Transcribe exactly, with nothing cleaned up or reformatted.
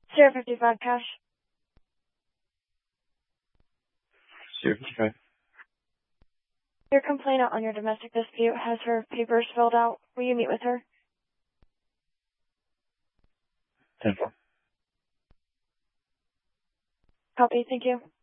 zero fifty-five cash. zero fifty-five. Your complainant on your domestic dispute has her papers filled out. Will you meet with her? ten four. Copy, thank you.